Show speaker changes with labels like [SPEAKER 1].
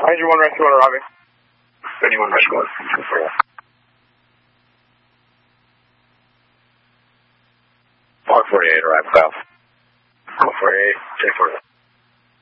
[SPEAKER 1] Ranger 1 Rescue 1 arriving.
[SPEAKER 2] 31 Rescue 1. 148 arrive, Kyle. 148, take further.